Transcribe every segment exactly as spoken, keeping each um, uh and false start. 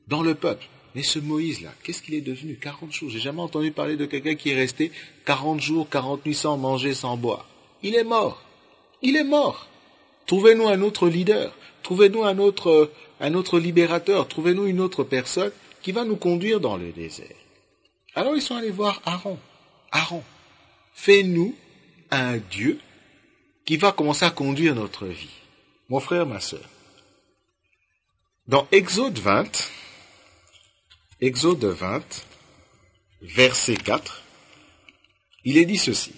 dans le peuple. Mais ce Moïse-là, qu'est-ce qu'il est devenu? quarante jours. J'ai jamais entendu parler de quelqu'un qui est resté quarante jours, quarante nuits sans manger, sans boire. Il est mort. Il est mort. Trouvez-nous un autre leader. Trouvez-nous un autre, un autre libérateur. Trouvez-nous une autre personne qui va nous conduire dans le désert. Alors ils sont allés voir Aaron. Aaron, fais-nous un Dieu qui va commencer à conduire notre vie. Mon frère, ma sœur. Dans Exode vingt, Exode vingt, verset quatre, il est dit ceci.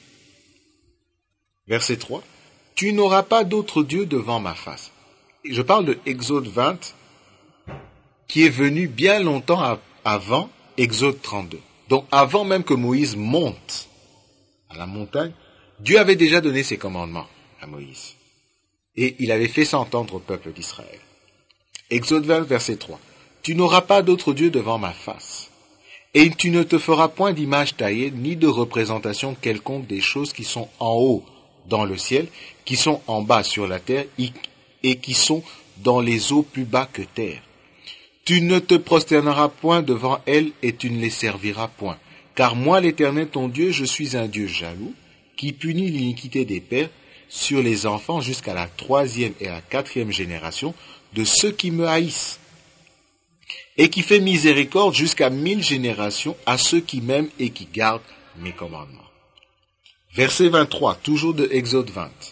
Verset trois. Tu n'auras pas d'autre Dieu devant ma face. Je parle de Exode vingt, qui est venu bien longtemps avant Exode trente-deux. Donc avant même que Moïse monte à la montagne, Dieu avait déjà donné ses commandements à Moïse. Et il avait fait s'entendre au peuple d'Israël. Exode vingt, verset trois. Tu n'auras pas d'autre Dieu devant ma face. Et tu ne te feras point d'image taillée, ni de représentation quelconque des choses qui sont en haut dans le ciel, qui sont en bas sur la terre, et qui sont dans les eaux plus bas que terre. Tu ne te prosterneras point devant elles, et tu ne les serviras point. Car moi, l'Éternel ton Dieu, je suis un Dieu jaloux, qui punit l'iniquité des pères sur les enfants jusqu'à la troisième et la quatrième génération de ceux qui me haïssent, et qui fait miséricorde jusqu'à mille générations à ceux qui m'aiment et qui gardent mes commandements. Verset vingt-trois, toujours de Exode vingt.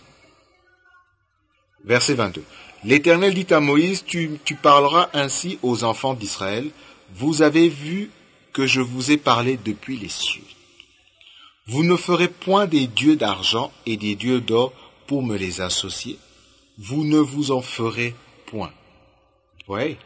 Verset vingt-deux. L'Éternel dit à Moïse, tu, tu parleras ainsi aux enfants d'Israël, vous avez vu que je vous ai parlé depuis les cieux. Vous ne ferez point des dieux d'argent et des dieux d'or pour me les associer. Vous ne vous en ferez point. Ouais.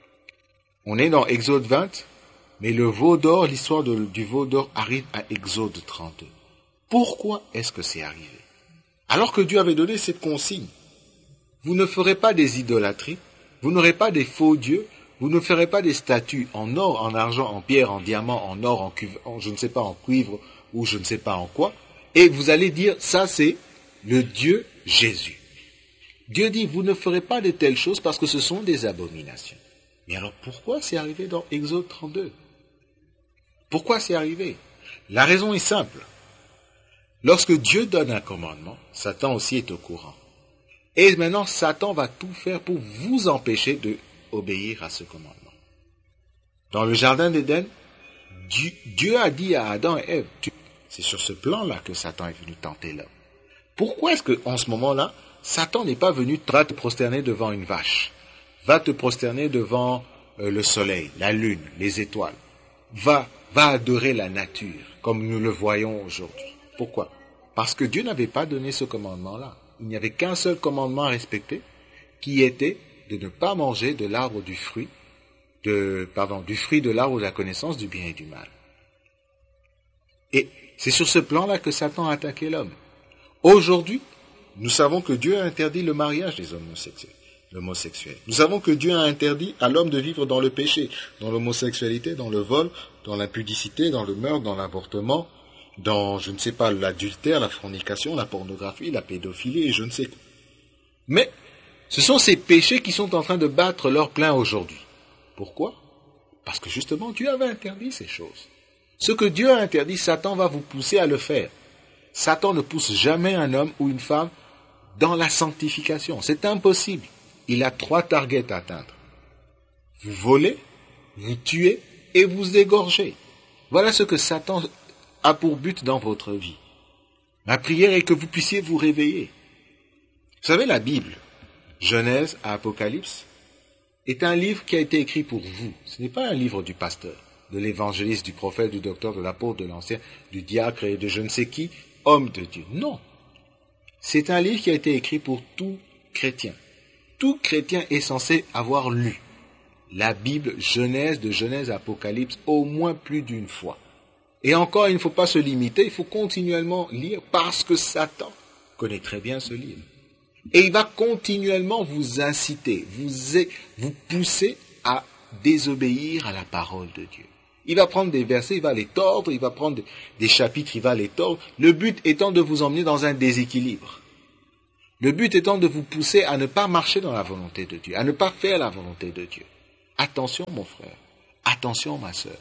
On est dans Exode vingt, mais le veau d'or, l'histoire de, du veau d'or arrive à Exode trente-deux. Pourquoi est-ce que c'est arrivé? Alors que Dieu avait donné cette consigne. Vous ne ferez pas des idolâtries, vous n'aurez pas des faux dieux, vous ne ferez pas des statues en or, en argent, en pierre, en diamant, en or, en cuivre, en, je ne sais pas, en cuivre ou je ne sais pas en quoi. Et vous allez dire, ça c'est le Dieu Jésus. Dieu dit, vous ne ferez pas de telles choses parce que ce sont des abominations. Mais alors pourquoi c'est arrivé dans Exode trente-deux? Pourquoi c'est arrivé? La raison est simple. Lorsque Dieu donne un commandement, Satan aussi est au courant. Et maintenant, Satan va tout faire pour vous empêcher d'obéir à ce commandement. Dans le jardin d'Éden, Dieu, Dieu a dit à Adam et Ève, c'est sur ce plan-là que Satan est venu tenter l'homme. Pourquoi est-ce qu'en ce moment-là, Satan n'est pas venu te prosterner devant une vache, va te prosterner devant euh, le soleil, la lune, les étoiles, va, va adorer la nature, comme nous le voyons aujourd'hui. Pourquoi? Parce que Dieu n'avait pas donné ce commandement-là. Il n'y avait qu'un seul commandement à respecter, qui était de ne pas manger de l'arbre du fruit, de, pardon, du fruit de l'arbre de la connaissance du bien et du mal. Et c'est sur ce plan-là que Satan a attaqué l'homme. Aujourd'hui, nous savons que Dieu a interdit le mariage des homosexuels. L'homosexuel. Nous savons que Dieu a interdit à l'homme de vivre dans le péché, dans l'homosexualité, dans le vol, dans l'impudicité, dans le meurtre, dans l'avortement, dans, je ne sais pas, l'adultère, la fornication, la pornographie, la pédophilie et je ne sais quoi. Mais ce sont ces péchés qui sont en train de battre leur plein aujourd'hui. Pourquoi? Parce que justement Dieu avait interdit ces choses. Ce que Dieu a interdit, Satan va vous pousser à le faire. Satan ne pousse jamais un homme ou une femme dans la sanctification. C'est impossible. Il a trois targets à atteindre. Vous volez, vous tuez et vous égorgez. Voilà ce que Satan a pour but dans votre vie. Ma prière est que vous puissiez vous réveiller. Vous savez, la Bible, Genèse à Apocalypse, est un livre qui a été écrit pour vous. Ce n'est pas un livre du pasteur, de l'évangéliste, du prophète, du docteur, de l'apôtre, de l'ancien, du diacre et de je ne sais qui, homme de Dieu. Non. C'est un livre qui a été écrit pour tout chrétien. Tout chrétien est censé avoir lu la Bible, Genèse, de Genèse à Apocalypse, au moins plus d'une fois. Et encore, il ne faut pas se limiter, il faut continuellement lire parce que Satan connaît très bien ce livre. Et il va continuellement vous inciter, vous, vous pousser à désobéir à la parole de Dieu. Il va prendre des versets, il va les tordre, il va prendre des chapitres, il va les tordre. Le but étant de vous emmener dans un déséquilibre. Le but étant de vous pousser à ne pas marcher dans la volonté de Dieu, à ne pas faire la volonté de Dieu. Attention mon frère, attention ma sœur.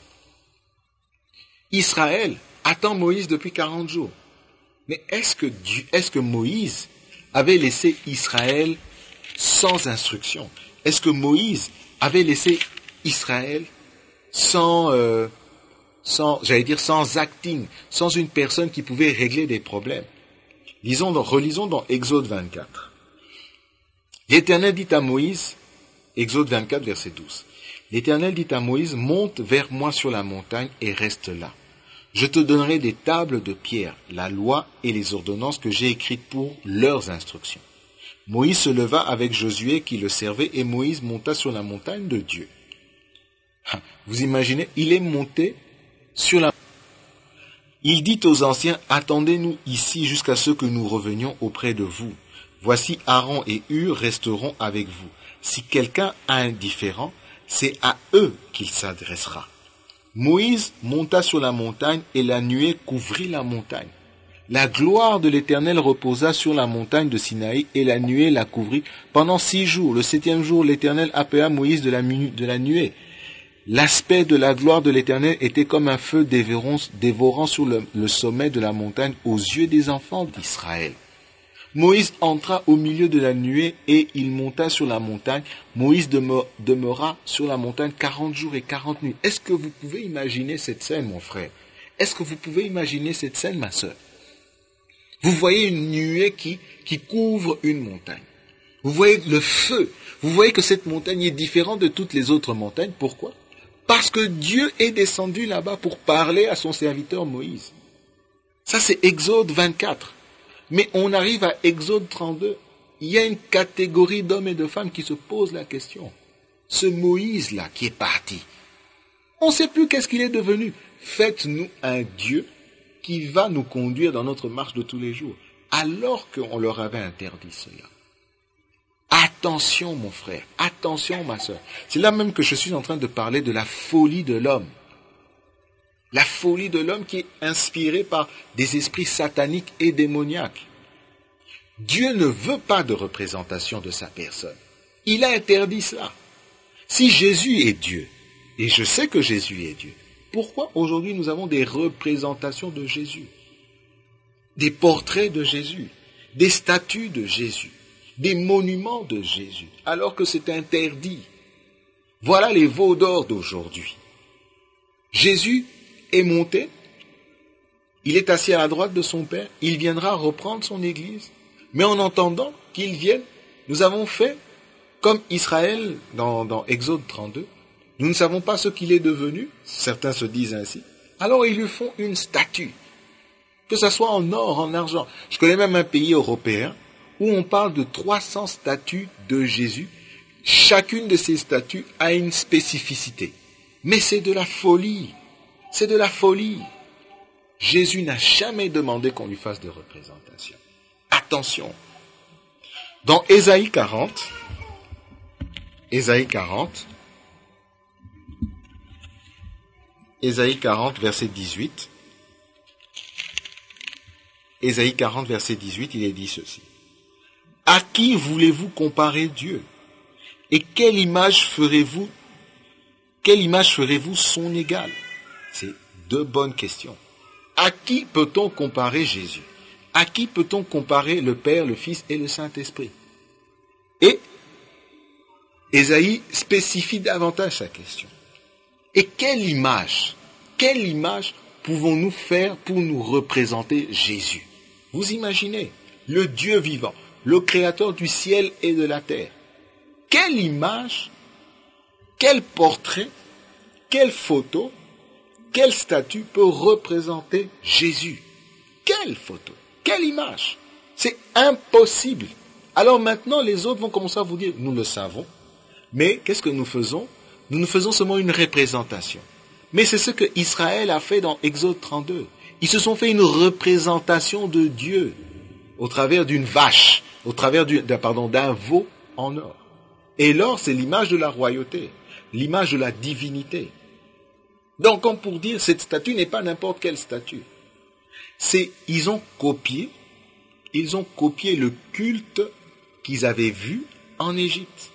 Israël attend Moïse depuis quarante jours. Mais est-ce que, Dieu, est-ce que Moïse avait laissé Israël sans instruction? Est-ce que Moïse avait laissé Israël sans, euh, sans, j'allais dire sans acting, sans une personne qui pouvait régler des problèmes? Lisons dans, relisons dans Exode vingt-quatre. L'Éternel dit à Moïse, Exode vingt-quatre, verset douze, l'Éternel dit à Moïse, monte vers moi sur la montagne et reste là. Je te donnerai des tables de pierre, la loi et les ordonnances que j'ai écrites pour leurs instructions. Moïse se leva avec Josué qui le servait et Moïse monta sur la montagne de Dieu. Vous imaginez, il est monté sur la... Il dit aux anciens, attendez-nous ici jusqu'à ce que nous revenions auprès de vous. Voici Aaron et Hur resteront avec vous. Si quelqu'un a un différend, c'est à eux qu'il s'adressera. Moïse monta sur la montagne et la nuée couvrit la montagne. La gloire de l'Éternel reposa sur la montagne de Sinaï et la nuée la couvrit pendant six jours. Le septième jour, l'Éternel appela Moïse de la, de la nuée. L'aspect de la gloire de l'Éternel était comme un feu dévorant, dévorant sur le, le sommet de la montagne aux yeux des enfants d'Israël. Moïse entra au milieu de la nuée et il monta sur la montagne. Moïse demeura sur la montagne quarante jours et quarante nuits. Est-ce que vous pouvez imaginer cette scène, mon frère? Est-ce que vous pouvez imaginer cette scène, ma sœur? Vous voyez une nuée qui, qui couvre une montagne. Vous voyez le feu. Vous voyez que cette montagne est différente de toutes les autres montagnes. Pourquoi? Parce que Dieu est descendu là-bas pour parler à son serviteur Moïse. Ça, c'est Exode vingt-quatre. Mais on arrive à Exode trente-deux. Il y a une catégorie d'hommes et de femmes qui se posent la question. Ce Moïse-là qui est parti, on ne sait plus qu'est-ce qu'il est devenu. Faites-nous un Dieu qui va nous conduire dans notre marche de tous les jours, alors qu'on leur avait interdit cela. Attention mon frère, attention ma soeur. C'est là même que je suis en train de parler de la folie de l'homme. La folie de l'homme qui est inspirée par des esprits sataniques et démoniaques. Dieu ne veut pas de représentation de sa personne. Il a interdit cela. Si Jésus est Dieu, et je sais que Jésus est Dieu, pourquoi aujourd'hui nous avons des représentations de Jésus, des portraits de Jésus, des statues de Jésus, des monuments de Jésus, alors que c'est interdit? Voilà les veaux d'or d'aujourd'hui. Jésus est monté, il est assis à la droite de son Père, il viendra reprendre son Église, mais en attendant qu'il vienne, nous avons fait comme Israël dans, dans Exode trente-deux, nous ne savons pas ce qu'il est devenu, certains se disent ainsi, alors ils lui font une statue, que ce soit en or, en argent. Je connais même un pays européen où on parle de trois cents statues de Jésus, chacune de ces statues a une spécificité, mais c'est de la folie. C'est de la folie. Jésus n'a jamais demandé qu'on lui fasse des représentations. Attention. Dans Ésaïe quarante, Ésaïe quarante, Ésaïe quarante, verset dix-huit, Ésaïe quarante, verset dix-huit, il est dit ceci. À qui voulez-vous comparer Dieu? Et quelle image ferez-vous, quelle image ferez-vous son égal? C'est deux bonnes questions. À qui peut-on comparer Jésus? À qui peut-on comparer le Père, le Fils et le Saint-Esprit? Et Ésaïe spécifie davantage sa question. Et quelle image, quelle image pouvons-nous faire pour nous représenter Jésus? Vous imaginez, le Dieu vivant, le Créateur du ciel et de la terre. Quelle image, quel portrait, quelle photo, quelle statue peut représenter Jésus? Quelle photo? Quelle image? C'est impossible. Alors maintenant, les autres vont commencer à vous dire, nous le savons, mais qu'est-ce que nous faisons? Nous nous faisons seulement une représentation. Mais c'est ce que Israël a fait dans Exode trente-deux. Ils se sont fait une représentation de Dieu au travers d'une vache, au travers du, d'un, pardon, d'un veau en or. Et l'or, c'est l'image de la royauté, l'image de la divinité. Donc, comme pour dire, cette statue n'est pas n'importe quelle statue. C'est, ils ont copié, ils ont copié le culte qu'ils avaient vu en Égypte.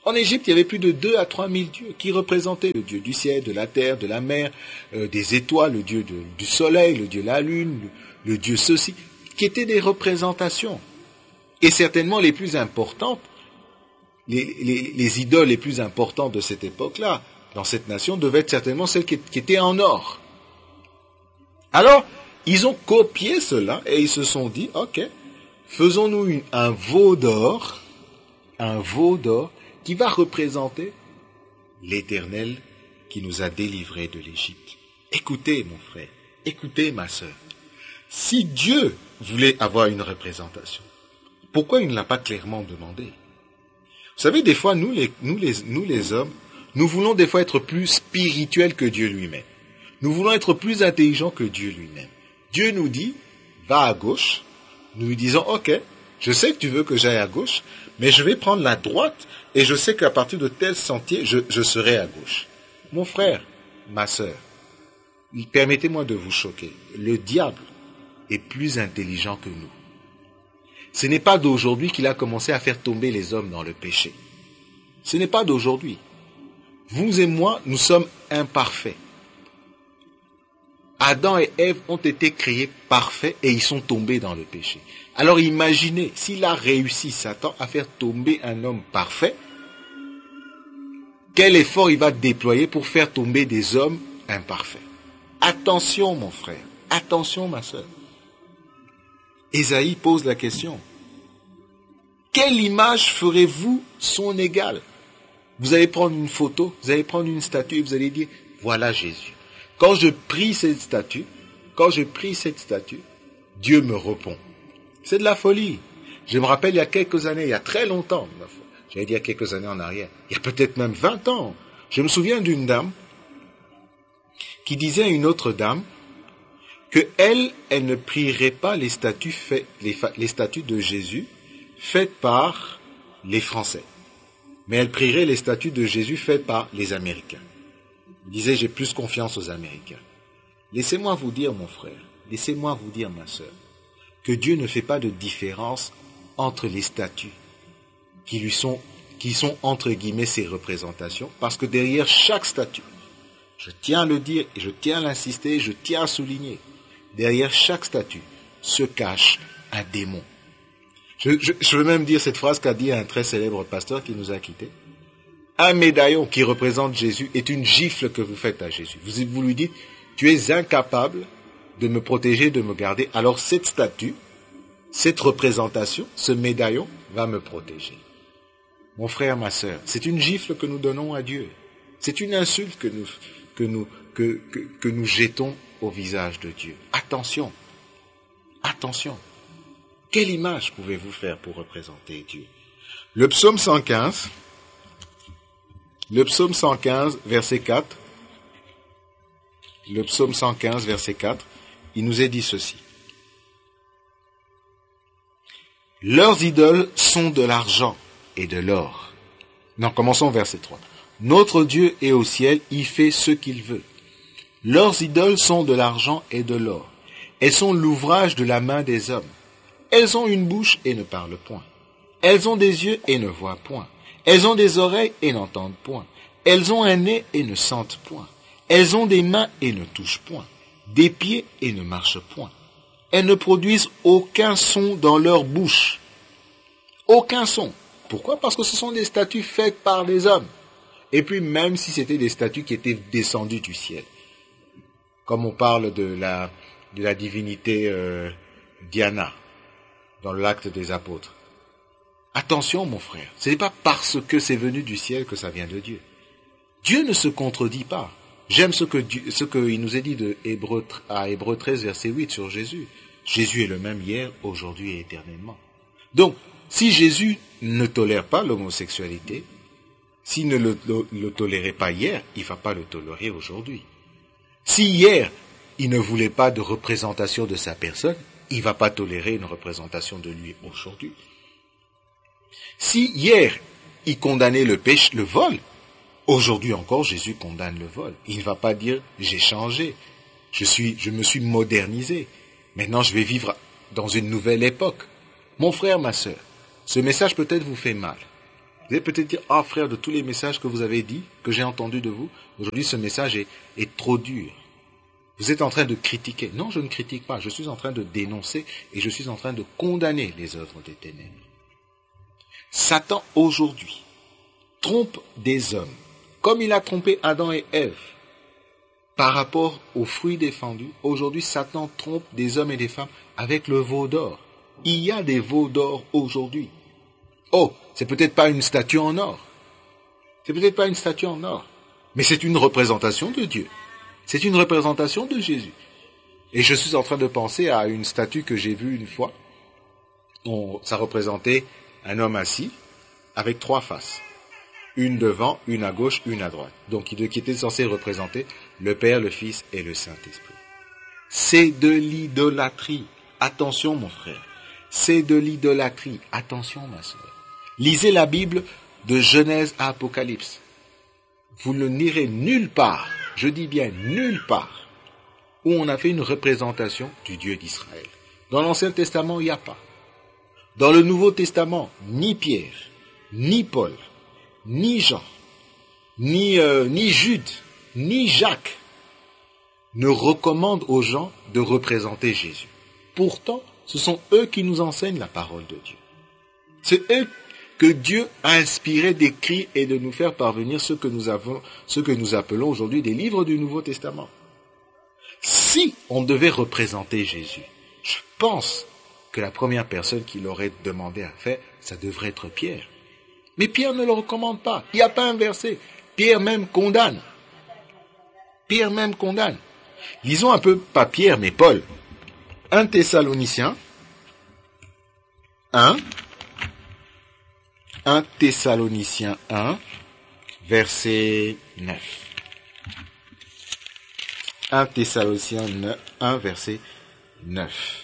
En Égypte, il y avait plus de deux à trois mille dieux qui représentaient le dieu du ciel, de la terre, de la mer, euh, des étoiles, le dieu de, du soleil, le dieu de la lune, le, le dieu ceci, qui étaient des représentations. Et certainement les plus importantes, les, les, les idoles les plus importantes de cette époque-là, dans cette nation, devaient être certainement celles qui, qui étaient en or. Alors, ils ont copié cela et ils se sont dit, ok, faisons-nous une, un veau d'or, un veau d'or, qui va représenter l'Éternel qui nous a délivrés de l'Égypte. Écoutez, mon frère, écoutez, ma sœur. Si Dieu voulait avoir une représentation, pourquoi il ne l'a pas clairement demandé? Vous savez, des fois, nous les, nous, les, nous les hommes, nous voulons des fois être plus spirituels que Dieu lui-même. Nous voulons être plus intelligents que Dieu lui-même. Dieu nous dit, va à gauche. Nous lui disons, ok, je sais que tu veux que j'aille à gauche, mais je vais prendre la droite et je sais qu'à partir de tel sentier, je, je serai à gauche. Mon frère, ma sœur, permettez-moi de vous choquer. Le diable est plus intelligent que nous. Ce n'est pas d'aujourd'hui qu'il a commencé à faire tomber les hommes dans le péché. Ce n'est pas d'aujourd'hui. Vous et moi, nous sommes imparfaits. Adam et Ève ont été créés parfaits et ils sont tombés dans le péché. Alors imaginez, s'il a réussi, Satan, à faire tomber un homme parfait, quel effort il va déployer pour faire tomber des hommes imparfaits. Attention, mon frère, attention, ma sœur. Ésaïe pose la question. Quelle image ferez-vous son égal? Vous allez prendre une photo, vous allez prendre une statue et vous allez dire, voilà Jésus. Quand je prie cette statue, quand je prie cette statue, Dieu me répond. C'est de la folie. Je me rappelle il y a quelques années, il y a très longtemps, j'allais dire quelques années en arrière, il y a peut-être même vingt ans, je me souviens d'une dame qui disait à une autre dame que elle, elle ne prierait pas les statues, fait, les, les statues de Jésus faites par les Français, mais elle prierait les statues de Jésus faites par les Américains. Il disait, j'ai plus confiance aux Américains. Laissez-moi vous dire, mon frère, laissez-moi vous dire, ma sœur, que Dieu ne fait pas de différence entre les statues qui lui sont, qui sont entre guillemets ses représentations, parce que derrière chaque statue, je tiens à le dire et je tiens à l'insister, je tiens à souligner, derrière chaque statue se cache un démon. Je, je, je veux même dire cette phrase qu'a dit un très célèbre pasteur qui nous a quittés. Un médaillon qui représente Jésus est une gifle que vous faites à Jésus. Vous, vous lui dites, tu es incapable de me protéger, de me garder. Alors cette statue, cette représentation, ce médaillon va me protéger. Mon frère, ma sœur, c'est une gifle que nous donnons à Dieu. C'est une insulte que nous, que nous, que, que, que nous jetons au visage de Dieu. Attention, attention. Quelle image pouvez-vous faire pour représenter Dieu? Le psaume cent quinze, le psaume cent quinze, verset quatre, le psaume cent quinze, verset quatre, il nous est dit ceci. Leurs idoles sont de l'argent et de l'or. Non, commençons verset trois. Notre Dieu est au ciel, il fait ce qu'il veut. Leurs idoles sont de l'argent et de l'or. Elles sont l'ouvrage de la main des hommes. Elles ont une bouche et ne parlent point. Elles ont des yeux et ne voient point. Elles ont des oreilles et n'entendent point. Elles ont un nez et ne sentent point. Elles ont des mains et ne touchent point. Des pieds et ne marchent point. Elles ne produisent aucun son dans leur bouche. Aucun son. Pourquoi? Parce que ce sont des statues faites par les hommes. Et puis même si c'était des statues qui étaient descendues du ciel. Comme on parle de la, de la divinité euh, Diana dans l'Acte des Apôtres. Attention, mon frère, ce n'est pas parce que c'est venu du ciel que ça vient de Dieu. Dieu ne se contredit pas. J'aime ce que Dieu, ce qu'il nous est dit de Hébreux, à Hébreux treize, verset huit sur Jésus. Jésus est le même hier, aujourd'hui et éternellement. Donc, si Jésus ne tolère pas l'homosexualité, s'il ne le, le, le tolérait pas hier, il ne va pas le tolérer aujourd'hui. Si hier, il ne voulait pas de représentation de sa personne, il ne va pas tolérer une représentation de lui aujourd'hui. Si hier, il condamnait le péché, le vol, aujourd'hui encore, Jésus condamne le vol. Il ne va pas dire, j'ai changé, je suis, je me suis modernisé. Maintenant, je vais vivre dans une nouvelle époque. Mon frère, ma sœur, ce message peut-être vous fait mal. Vous allez peut-être dire, ah frère, de tous les messages que vous avez dit, que j'ai entendus de vous, aujourd'hui ce message est, est trop dur. Vous êtes en train de critiquer. Non, je ne critique pas, je suis en train de dénoncer et je suis en train de condamner les œuvres des ténèbres. Satan, aujourd'hui, trompe des hommes, comme il a trompé Adam et Ève. Par rapport aux fruits défendus, aujourd'hui, Satan trompe des hommes et des femmes avec le veau d'or. Il y a des veaux d'or aujourd'hui. Oh, c'est peut-être pas une statue en or. C'est peut-être pas une statue en or. Mais c'est une représentation de Dieu. C'est une représentation de Jésus. Et je suis en train de penser à une statue que j'ai vue une fois. On, ça représentait un homme assis avec trois faces. Une devant, une à gauche, une à droite. Donc, qui était censé représenter le Père, le Fils et le Saint-Esprit. C'est de l'idolâtrie. Attention, mon frère. C'est de l'idolâtrie. Attention, ma sœur. Lisez la Bible de Genèse à Apocalypse. Vous ne lirez nulle part, je dis bien nulle part, où on a fait une représentation du Dieu d'Israël. Dans l'Ancien Testament, il n'y a pas. Dans le Nouveau Testament, ni Pierre, ni Paul, ni Jean, ni, euh, ni Jude, ni Jacques ne recommandent aux gens de représenter Jésus. Pourtant, ce sont eux qui nous enseignent la parole de Dieu. C'est eux que Dieu a inspiré d'écrire et de nous faire parvenir ce que nous avons, ce que nous appelons aujourd'hui des livres du Nouveau Testament. Si on devait représenter Jésus, je pense que la première personne qui l'aurait demandé à faire, ça devrait être Pierre. Mais Pierre ne le recommande pas. Il n'y a pas un verset. Pierre même condamne. Pierre même condamne. Lisons un peu, pas Pierre, mais Paul. un Thessaloniciens, un, un Thessaloniciens un, verset neuf. un Thessaloniciens un, verset neuf.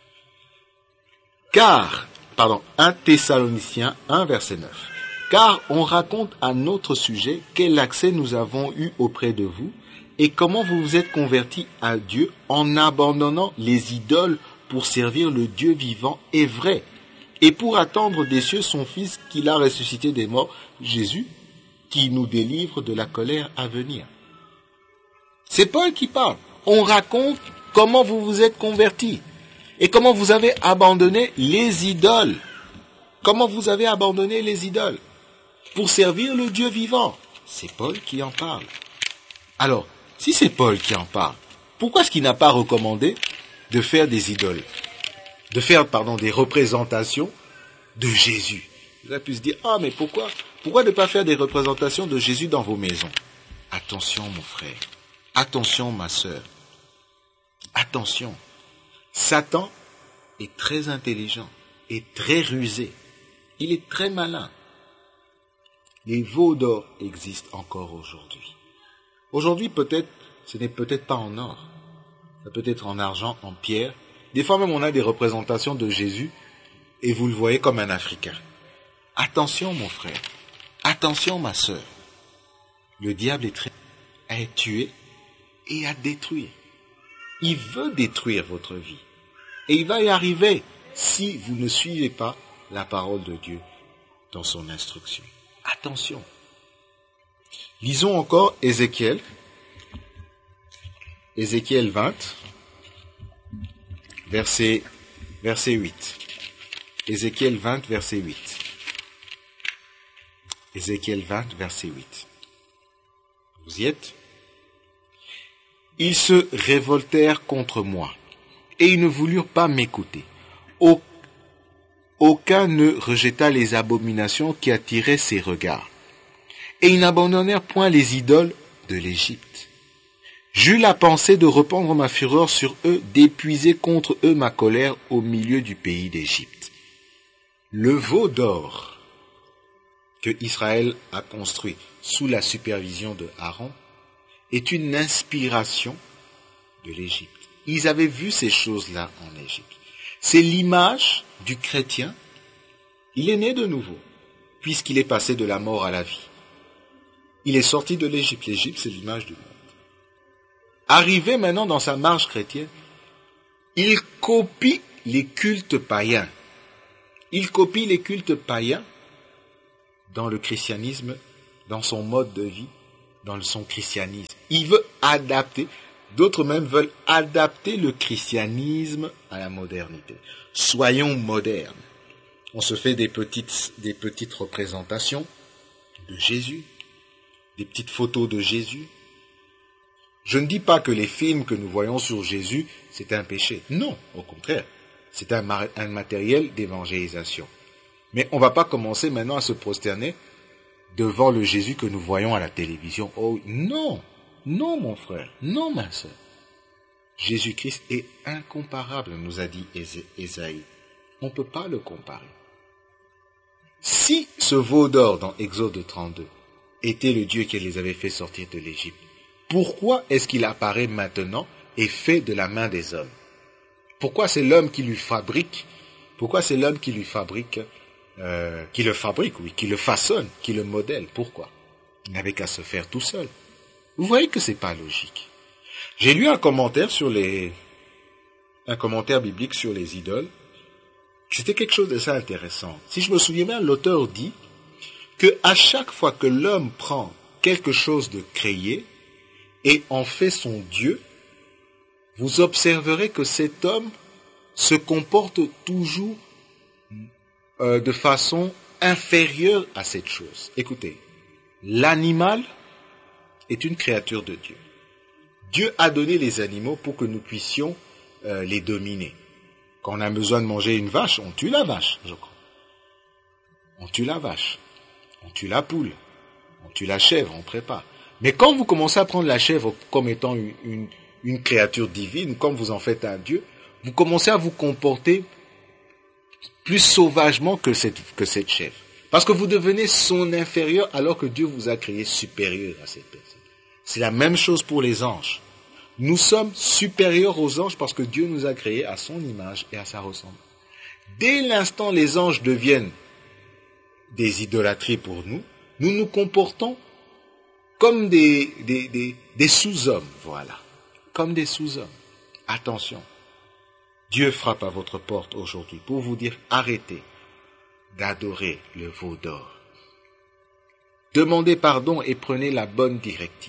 Car, pardon, un Thessaloniciens un, verset neuf. Car on raconte à notre sujet quel accès nous avons eu auprès de vous et comment vous vous êtes convertis à Dieu en abandonnant les idoles pour servir le Dieu vivant et vrai et pour attendre des cieux son Fils qu'il a ressuscité des morts, Jésus, qui nous délivre de la colère à venir. C'est Paul qui parle. On raconte comment vous vous êtes convertis et comment vous avez abandonné les idoles. Comment vous avez abandonné les idoles pour servir le Dieu vivant. C'est Paul qui en parle. Alors, si c'est Paul qui en parle, pourquoi est-ce qu'il n'a pas recommandé de faire des idoles, de faire, pardon, des représentations de Jésus? Vous avez pu se dire, ah, mais pourquoi, pourquoi ne pas faire des représentations de Jésus dans vos maisons? Attention, mon frère. Attention, ma sœur. Attention. Satan est très intelligent et très rusé. Il est très malin. Les veaux d'or existent encore aujourd'hui. Aujourd'hui, peut-être, ce n'est peut-être pas en or. Ça peut être en argent, en pierre. Des fois même, on a des représentations de Jésus et vous le voyez comme un Africain. Attention, mon frère. Attention, ma sœur. Le diable est très à tuer et à détruire. Il veut détruire votre vie. Et il va y arriver si vous ne suivez pas la parole de Dieu dans son instruction. Attention. Lisons encore Ézéchiel. Ézéchiel vingt, verset, verset huit. Ézéchiel vingt, verset huit. Ézéchiel vingt, verset huit. Vous y êtes? Ils se révoltèrent contre moi, et ils ne voulurent pas m'écouter. Aucun ne rejeta les abominations qui attiraient ses regards. Et ils n'abandonnèrent point les idoles de l'Égypte. J'eus la pensée de répandre ma fureur sur eux, d'épuiser contre eux ma colère au milieu du pays d'Égypte. Le veau d'or que Israël a construit sous la supervision de Aaron est une inspiration de l'Égypte. Ils avaient vu ces choses-là en Égypte. C'est l'image du chrétien. Il est né de nouveau, puisqu'il est passé de la mort à la vie. Il est sorti de l'Égypte. L'Égypte, c'est l'image du monde. Arrivé maintenant dans sa marche chrétienne, il copie les cultes païens. Il copie les cultes païens dans le christianisme, dans son mode de vie, dans son christianisme. Il veut adapter, d'autres même veulent adapter le christianisme à la modernité. Soyons modernes. On se fait des petites, des petites représentations de Jésus, des petites photos de Jésus. Je ne dis pas que les films que nous voyons sur Jésus, c'est un péché. Non, au contraire, c'est un, un matériel d'évangélisation. Mais on ne va pas commencer maintenant à se prosterner devant le Jésus que nous voyons à la télévision. Oh non, non mon frère, non ma sœur. Jésus-Christ est incomparable, nous a dit Ésaïe. On ne peut pas le comparer. Si ce veau d'or dans Exode trente-deux était le Dieu qui les avait fait sortir de l'Égypte, pourquoi est-ce qu'il apparaît maintenant et fait de la main des hommes? Pourquoi c'est l'homme qui lui fabrique? Pourquoi c'est l'homme qui lui fabrique, euh, qui le fabrique, oui, qui le façonne, qui le modèle? Pourquoi? Il n'avait qu'à se faire tout seul. Vous voyez que c'est pas logique. J'ai lu un commentaire sur les, un commentaire biblique sur les idoles. C'était quelque chose d'assez intéressant. Si je me souviens bien, l'auteur dit que à chaque fois que l'homme prend quelque chose de créé et en fait son Dieu, vous observerez que cet homme se comporte toujours euh, de façon inférieure à cette chose. Écoutez, l'animal est une créature de Dieu. Dieu a donné les animaux pour que nous puissions euh, les dominer. Quand on a besoin de manger une vache, on tue la vache, je crois. On tue la vache, on tue la poule, on tue la chèvre, on prépare. Mais quand vous commencez à prendre la chèvre comme étant une, une, une créature divine, comme vous en faites un Dieu, vous commencez à vous comporter plus sauvagement que cette, que cette chèvre. Parce que vous devenez son inférieur alors que Dieu vous a créé supérieur à cette personne. C'est la même chose pour les anges. Nous sommes supérieurs aux anges parce que Dieu nous a créés à son image et à sa ressemblance. Dès l'instant où les anges deviennent des idolâtries pour nous, nous nous comportons comme des, des, des, des sous-hommes, voilà. Comme des sous-hommes. Attention. Dieu frappe à votre porte aujourd'hui pour vous dire arrêtez d'adorer le veau d'or. Demandez pardon et prenez la bonne directive.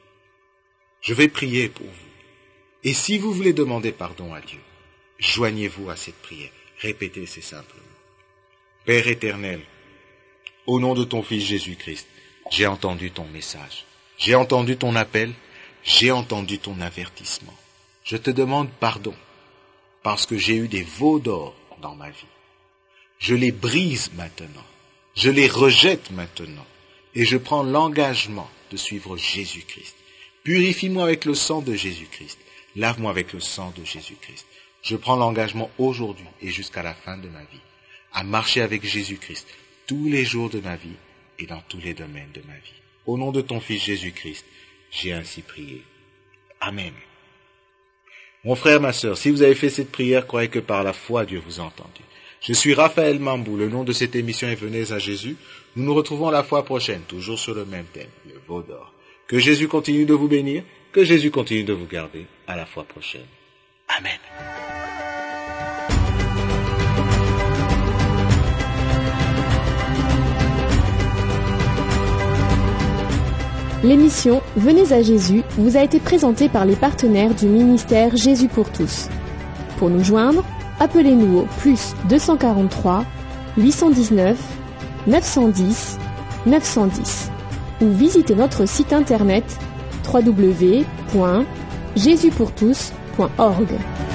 Je vais prier pour vous. Et si vous voulez demander pardon à Dieu, joignez-vous à cette prière. Répétez ces simples mots. Père éternel, au nom de ton Fils Jésus-Christ, j'ai entendu ton message. J'ai entendu ton appel. J'ai entendu ton avertissement. Je te demande pardon parce que j'ai eu des veaux d'or dans ma vie. Je les brise maintenant. Je les rejette maintenant. Et je prends l'engagement de suivre Jésus-Christ. Purifie-moi avec le sang de Jésus-Christ. Lave-moi avec le sang de Jésus-Christ. Je prends l'engagement aujourd'hui et jusqu'à la fin de ma vie à marcher avec Jésus-Christ tous les jours de ma vie et dans tous les domaines de ma vie. Au nom de ton Fils Jésus-Christ, j'ai ainsi prié. Amen. Mon frère, ma sœur, si vous avez fait cette prière, croyez que par la foi, Dieu vous a entendu. Je suis Raphaël Mambou, le nom de cette émission est Venez à Jésus. Nous nous retrouvons la fois prochaine, toujours sur le même thème, le veau d'or. Que Jésus continue de vous bénir, que Jésus continue de vous garder. À la fois prochaine. Amen. L'émission Venez à Jésus vous a été présentée par les partenaires du ministère Jésus pour tous. Pour nous joindre, appelez-nous au plus deux cent quarante-trois, huit cent dix-neuf, neuf cent dix, neuf cent dix ou visitez notre site internet w w w point jésus pour tous point org.